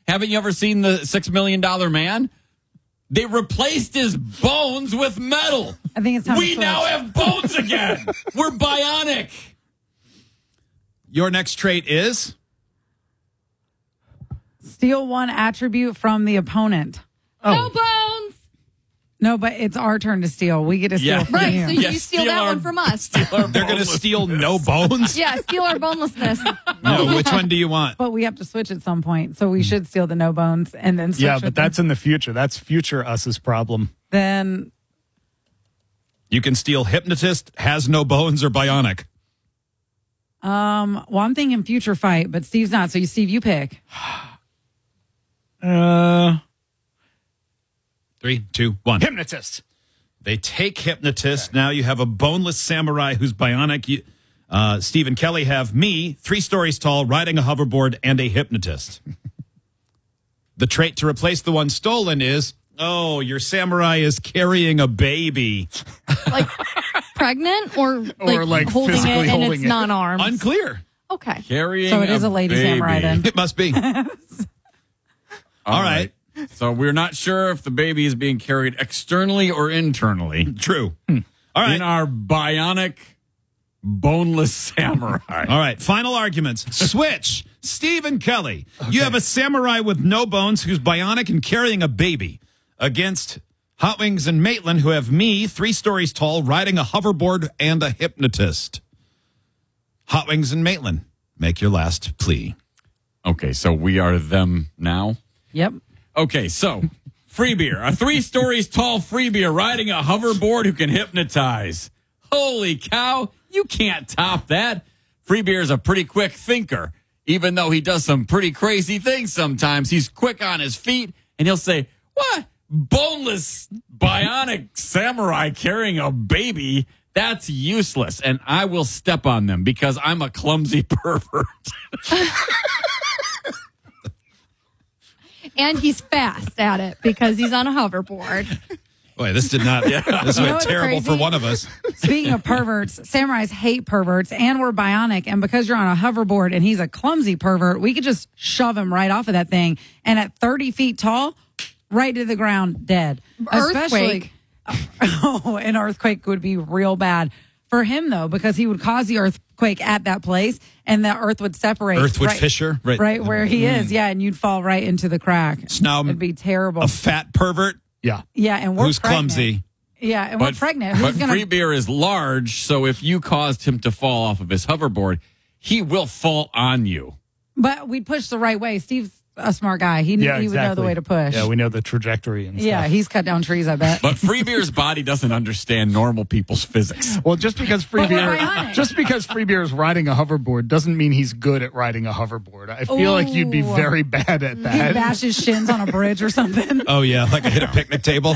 Haven't you ever seen the $6 Million Man? They replaced his bones with metal. I think it's time We to now switch. have bones again. We're bionic. Your next trait is? Steal one attribute from the opponent. No bones. No, but it's our turn to steal. We get to steal from Right, you. so Yeah, you steal steal that our- one from us. They're going to steal no bones? Yeah, steal our bonelessness. No, which one do you want? But we have to switch at some point. So we should steal the no bones and then switch Yeah, with but them. that's in the future. That's future us's problem. Then You can steal hypnotist, has no bones, or bionic. well, I'm thinking future fight, but Steve's not. So Steve, you pick. 3, 2, 1. Hypnotist. They take hypnotist. Now you have a boneless samurai who's bionic. Steve and Kelly have me, 3 stories tall, riding a hoverboard, and a hypnotist. The trait to replace the one stolen is, oh, your samurai is carrying a baby. Like pregnant or like holding it physically and holding it's it. non-armed. Unclear. Okay. Carrying So it is a lady baby. samurai then. It must be. All right. So we're not sure if the baby is being carried externally or internally. True. All right. In our bionic, boneless samurai. All right, final arguments. Switch. Steve and Kelly. You have a samurai with no bones who's bionic and carrying a baby against Hot Wings and Maitland, who have me, 3 stories tall, riding a hoverboard and a hypnotist. Hot Wings and Maitland, make your last plea. Okay, so we are them now. Yep. Okay, so free beer. A 3 stories tall free beer riding a hoverboard who can hypnotize. Holy cow, you can't top that. Free beer is a pretty quick thinker. Even though he does some pretty crazy things sometimes, he's quick on his feet and he'll say, what? Boneless, bionic samurai carrying a baby? That's useless. And I will step on them because I'm a clumsy pervert. And he's fast at it because he's on a hoverboard. Boy, this did not. This You know went what's terrible crazy? for one of us. Speaking of perverts, samurais hate perverts, and we're bionic. And because you're on a hoverboard and he's a clumsy pervert, we could just shove him right off of that thing. And at 30 feet tall, right to the ground, dead. Earthquake. Oh, an earthquake would be real bad for him, though, because he would cause the earthquake at that place, and the earth would separate. Earth would right, fissure? Right where he is, yeah, and you'd fall right into the crack. So now It'd be terrible. a fat pervert Yeah. Yeah, and we're who's pregnant. clumsy. Yeah, and we're pregnant. Who's But gonna? free beer is large, so if you caused him to fall off of his hoverboard, he will fall on you. But we'd push the right way. Steve's a smart guy. He would know the way to push. Yeah, we know the trajectory and stuff. Yeah, he's cut down trees, I bet. But free beer's body doesn't understand normal people's physics. Well, just because free But we're beer, bionic. just because free beer is riding a hoverboard doesn't mean he's good at riding a hoverboard. I feel like you'd be Ooh. very bad at He that. bash his shins on a bridge or something. Oh, yeah, like I hit a picnic table.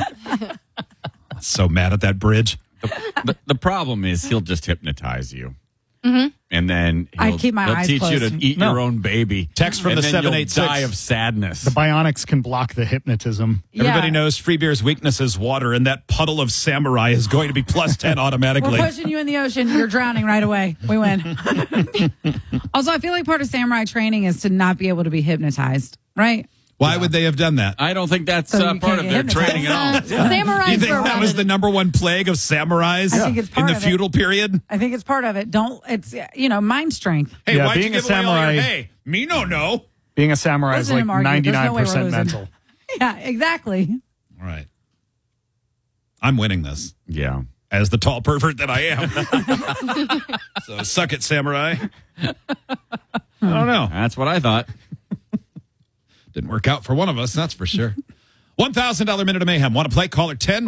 So mad at that bridge. The problem is he'll just hypnotize you. And then I'd he'll, keep my he'll eyes teach you closed. to eat your own baby. Text from and the then you'll 786. die of sadness. The bionics can block the hypnotism. Everybody Yeah. knows free beer's weakness is water, and that puddle of samurai is going to be plus 10 automatically. We're pushing you in the ocean. You're drowning right away. We win. Also, I feel like part of samurai training is to not be able to be hypnotized, right? Why would they have done that? I don't think that's So you part can't of get their hypnotized. training at all. Samurai. You think that was the number one plague of samurais I think it's in part the of it. feudal period? I think it's part of it. It's mind strength. Hey, Yeah, why'd you being a give away all your samurai- hay? Me no know. Being a samurai is Listen to like him argue. There's no way we're 99% losing. mental. Yeah, exactly. All right. I'm winning this Yeah. as the tall pervert that I am. So suck it, samurai. I don't know. That's what I thought. Didn't work out for one of us, that's for sure. $1,000 Minute of Mayhem. Want to play? Caller 10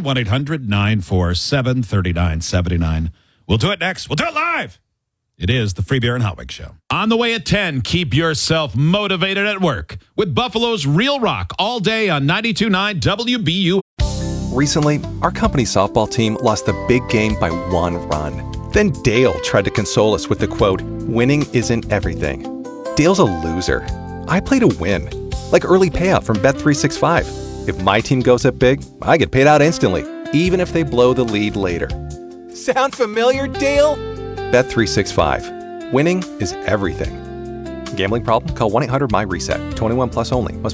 1-800-947-3979. We'll do it next. We'll do it live. It is the Free Beer and Hot Wings Show. On the way at 10, keep yourself motivated at work with Buffalo's Real Rock all day on 92.9 WBU. Recently, our company softball team lost the big game by 1 run. Then Dale tried to console us with the quote, "Winning isn't everything." Dale's a loser. I play to win. Like early payout from Bet365. If my team goes up big, I get paid out instantly, even if they blow the lead later. Sound familiar, Dale? Bet365. Winning is everything. Gambling problem? Call 1-800-MY-RESET. 21 plus only. Must